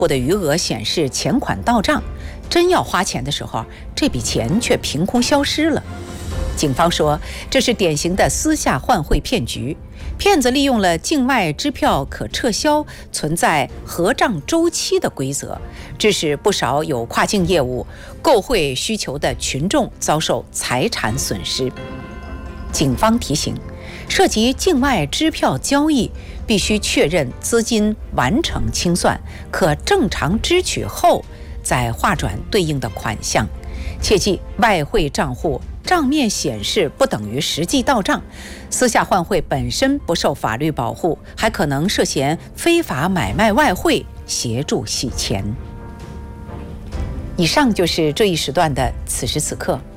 户的余额显示钱款到账，真要花钱的时候，这笔钱却凭空消失了。警方说，这是典型的私下换汇骗局。骗子利用了境外支票可撤销、存在核账周期的规则，致使不少有跨境业务、购汇需求的群众遭受财产损失。警方提醒，涉及境外支票交易，必须确认资金完成清算，可正常支取后再划转对应的款项。切记，外汇账户账面显示不等于实际到账，私下换汇本身不受法律保护，还可能涉嫌非法买卖外汇，协助洗钱。以上就是这一时段的此时此刻。